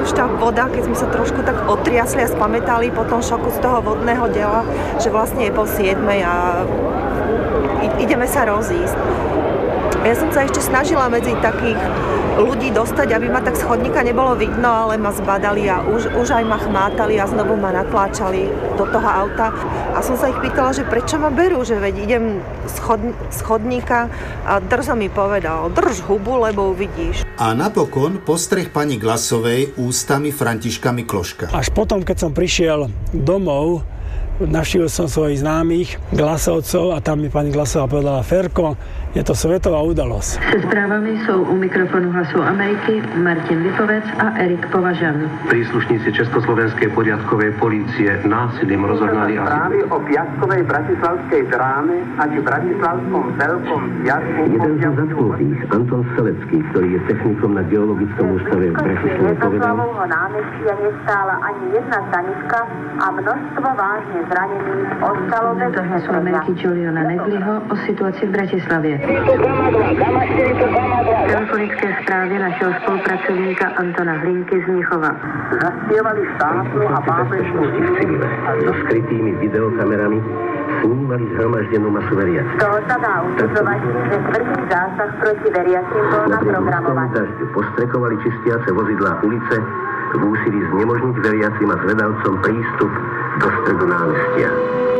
už tá voda, keď sme sa trošku tak otriasli a spamätali po tom šoku z toho vodného dela, že vlastne je po 7:00 a ideme sa rozísť. Ja som sa ešte snažila medzi takých ľudí dostať, aby ma tak z chodníka nebolo vidno, ale ma zbadali a už aj ma chmátali a znovu ma natláčali do toho auta. A som sa ich pýtala, že prečo ma berú, že veď idem z chodníka a drzo mi povedal, drž hubu, lebo uvidíš. A napokon postreh pani Glasovej ústami Františka Mikloška. Až potom, keď som prišiel domov, navštívil som svojich známych, Glasovcov, a tam mi pani Glasová povedala, Ferko, je to svetová udalosť. Se správami sú u mikrofónu Hlasu Ameriky Martin Lipovec a Erik Považan. Príslušníci Československej poriadkovej polície násilím rozohnali správy o piatkovej bratislavskej dráme a či bratislavskom veľkom piatku. Jeden z zatknutých, Anton Selecký, ktorý je technikom na geologickom ústave v Bratislave, povedal: Nezoslavovho námestia nestála ani jedna stanička a množstvo vážne zranených ostalo bez Hlasu Ameriky Juliana Negliho o situácii v Bratislave. Telefonické správy našeho spolupracovníka Antona Hlinky z Mnichova. Zaspievali štátnu a pápežnú civile so skrytými videokamerami snímali zhromaždenú masu veriacich. Z toho sa dá usudzovať, že tvrdý zásah proti veriacim bol naprogramovaný. Dažďu postrekovali čistiace vozidlá ulice v úsilí znemožniť veriacim a zvedavcom prístup do stredu námestia.